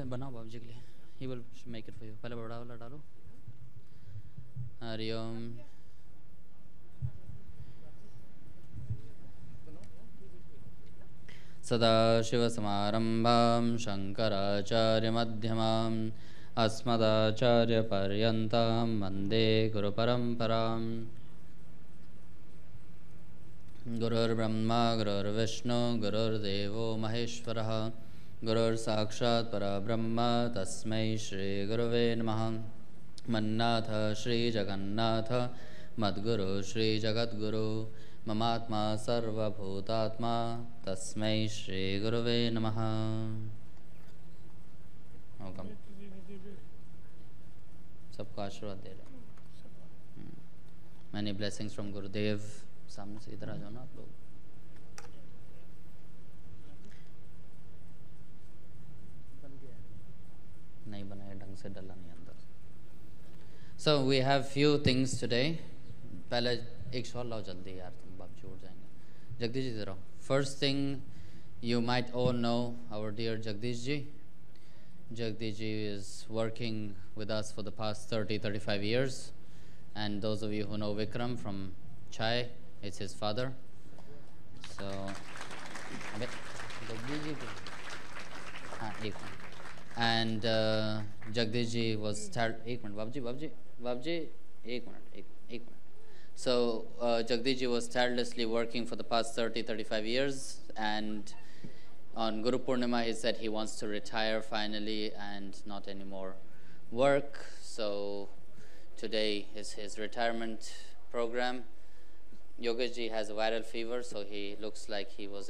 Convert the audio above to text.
बनाओ बाबू जी के लिए, he will make it for you. पहले बड़ा वाला डालो। हरिओम। सदाशिवसमारम्भां शङ्कराचार्यमध्यमाम् अस्मदाचार्यपर्यन्तां वन्दे गुरुपरम्पराम्। गुरुर्ब्रह्मा गुरुर्विष्णु गुरुर्देवो महेश्वरः गुरुर्साक्षात् परब्रह्म तस्मै श्रीगुरवे नमः। मन्नाथ श्रीजगन्नाथ मद्गुरु श्रीजगद्गुरु ममात्मा सर्वभूतात्मा तस्मै श्रीगुरवे नमः। सबको आशीर्वाद दे रहे हैं। Many blessings from गुरुदेव। सामने से इधर आ जाओ ना आप लोग। नहीं बनाया ढंग से, डला नहीं अंदर। So we have few things today. पहले एक शॉल लाओ जल्दी यार, तुम बाप छोड़ जाएंगे। जगदीश जी इधर आओ। First thing you might all know our dear Jagdish ji. Jagdish ji is working with us for the past 30-35 years, and those of you who know Vikram from Chai, it's his father. So Jagdish ji, and Jagdish ji was एक minute बाबूजी एक minute. So Jagdish ji was tirelessly working for the past 30-35 years, and on Guru Purnima he said he wants to retire finally and not anymore work. So today is his retirement program. Yogesh ji has a viral fever, so he looks like he was